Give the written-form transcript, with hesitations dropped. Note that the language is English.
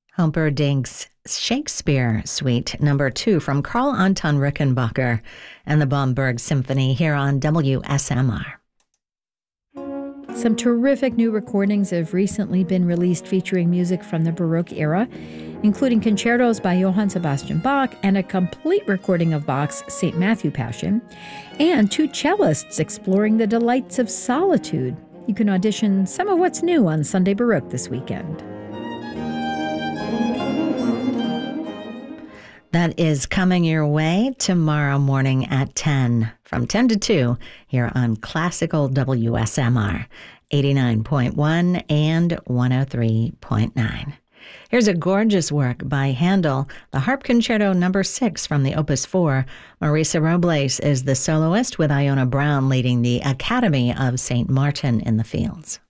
Humperdinck's Shakespeare Suite number 2 from Carl Anton Rickenbacker and the Bomberg Symphony here on WSMR. Some terrific new recordings have recently been released featuring music from the Baroque era, including concertos by Johann Sebastian Bach and a complete recording of Bach's St. Matthew Passion, and 2 cellists exploring the delights of solitude. You can audition some of what's new on Sunday Baroque this weekend. That is coming your way tomorrow morning at 10, from 10 to 2, here on Classical WSMR, 89.1 and 103.9. Here's a gorgeous work by Handel, the Harp Concerto number 6 from the Opus 4. Marisa Robles is the soloist, with Iona Brown leading the Academy of St. Martin in the Fields.